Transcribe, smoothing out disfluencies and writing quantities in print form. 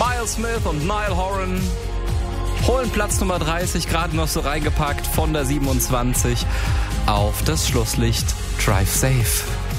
Miles Smith und Niall Horan holen Platz Nummer 30, gerade noch so reingepackt von der 27 auf das Schlusslicht Drive Safe.